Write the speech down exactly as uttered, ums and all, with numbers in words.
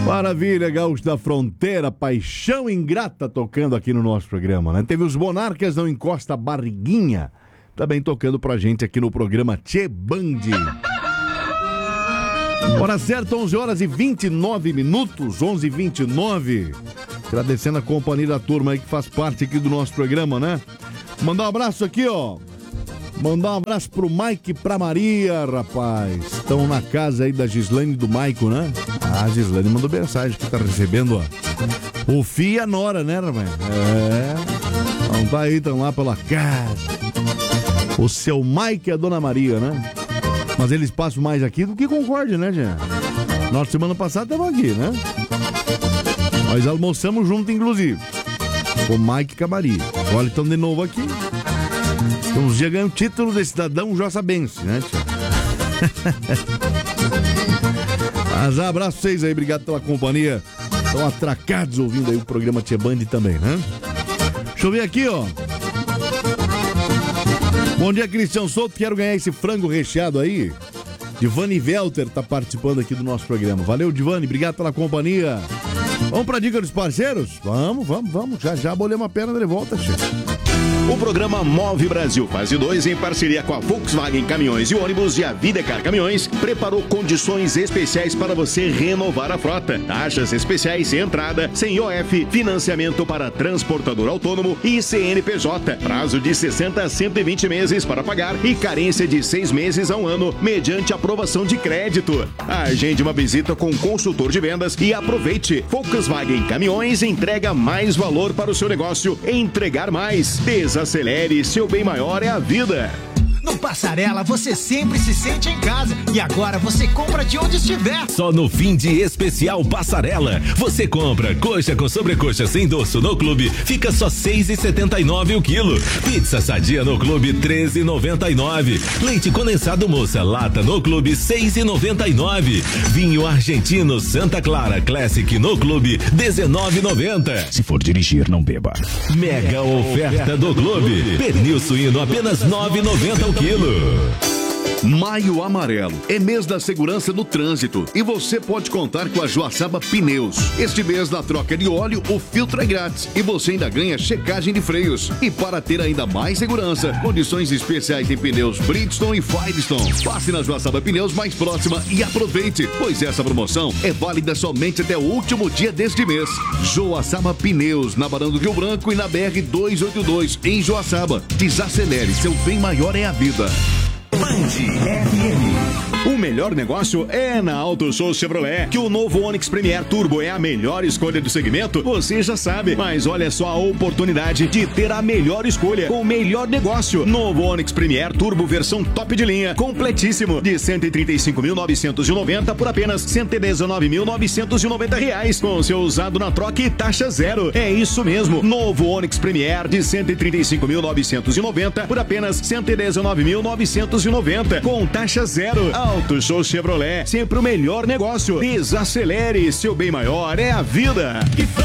Maravilha, Gaúcho da Fronteira, Paixão Ingrata tocando aqui no nosso programa, né? Teve os Monarcas, Não Encosta a Barriguinha, também tocando pra gente aqui no programa Tchê Band. Hora certa, onze horas e vinte e nove minutos, onze e vinte e nove. Agradecendo a companhia da turma aí que faz parte aqui do nosso programa, né? Mandar um abraço aqui, ó. Mandar um abraço pro Mike e pra Maria, rapaz. Estão na casa aí da Gislaine e do Maico, né? Ah, a Gislaine mandou mensagem que tá recebendo, ó. O Fih e a Nora, né, rapaz? É. Então tá aí, estão lá pela casa. O seu Mike e a Dona Maria, né? Mas eles passam mais aqui do que Concórdia, né, Jean? Nós, semana passada, estamos aqui, né? Nós almoçamos junto, inclusive. Com o Mike e com a Maria. Agora estão de novo aqui. Então, uns dias ganham o título de cidadão joçabense, né, tia? Mas abraço pra vocês aí, obrigado pela companhia. Estão atracados ouvindo aí o programa Tchê Band também, né? Deixa eu ver aqui, ó. Bom dia, Cristian Souto. Quero ganhar esse frango recheado aí. Divani Velter tá participando aqui do nosso programa. Valeu, Divani, obrigado pela companhia. Vamos pra dica dos parceiros? Vamos, vamos, vamos. Já já bolemos a perna de volta, chefe. O programa Move Brasil Fase dois, em parceria com a Volkswagen Caminhões e Ônibus e a Videcar Caminhões, preparou condições especiais para você renovar a frota. Taxas especiais de entrada, sem I O F, financiamento para transportador autônomo e C N P J. Prazo de sessenta a cento e vinte meses para pagar e carência de seis meses a um ano, mediante aprovação de crédito. Agende uma visita com o consultor de vendas e aproveite. Volkswagen Caminhões entrega mais valor para o seu negócio. Entregar mais. Desacelere, seu bem maior é a vida. No Passarela você sempre se sente em casa e agora você compra de onde estiver. Só no fim de especial Passarela você compra coxa com sobrecoxa sem dorso no clube, fica só seis e setenta e nove o quilo. Pizza sadia no clube treze e noventa e nove. Leite condensado moça lata no clube seis e noventa e nove. Vinho argentino Santa Clara Classic no clube dezenove e noventa. Se for dirigir, não beba. Mega oferta do clube. Pernil suíno apenas nove e noventa o quilo. Maio Amarelo é mês da segurança no trânsito e você pode contar com a Joaçaba Pneus. Este mês, na troca de óleo, o filtro é grátis e você ainda ganha checagem de freios. E para ter ainda mais segurança, condições especiais em pneus Bridgestone e Firestone. Passe na Joaçaba Pneus mais próxima e aproveite, pois essa promoção é válida somente até o último dia deste mês. Joaçaba Pneus, na Barão do Rio Branco e na B R duzentos e oitenta e dois, em Joaçaba. Desacelere, seu bem maior é a vida. Band F M. O melhor negócio é na Auto Show Chevrolet, que o novo Onix Premier Turbo é a melhor escolha do segmento, você já sabe, mas olha só a oportunidade de ter a melhor escolha, o melhor negócio. Novo Onix Premier Turbo versão top de linha, completíssimo, de cento e trinta e cinco mil novecentos e noventa por apenas cento e dezenove mil novecentos e noventa reais, com seu usado na troca e taxa zero. É isso mesmo, novo Onix Premier de cento e trinta e cinco mil novecentos e noventa por apenas cento e dezenove mil novecentos e noventa, com taxa zero. Auto Show Chevrolet, sempre o melhor negócio. Desacelere, seu bem maior é a vida.